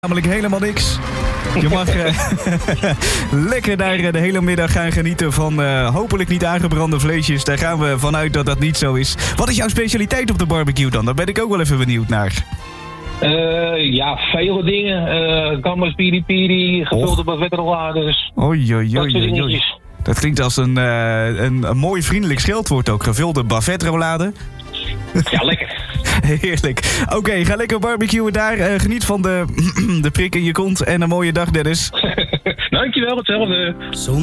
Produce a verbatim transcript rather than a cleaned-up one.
Namelijk helemaal niks. Je mag uh, lekker daar uh, de hele middag gaan genieten van uh, hopelijk niet aangebrande vleesjes. Daar gaan we vanuit dat dat niet zo is. Wat is jouw specialiteit op de barbecue dan? Daar ben ik ook wel even benieuwd naar. Uh, ja, vele dingen. Uh, gambas, piri piri, gevulde bavetrolades. Oei, oei, Dat oei, soort oei. dingetjes. Dat klinkt als een, uh, een, een mooi vriendelijk scheldwoord ook. Gevulde bavetrolade. Ja, lekker. Heerlijk. Oké, okay, ga lekker barbecuen daar. Uh, geniet van de, de prik in je kont en een mooie dag, Dennis. Dankjewel, hetzelfde.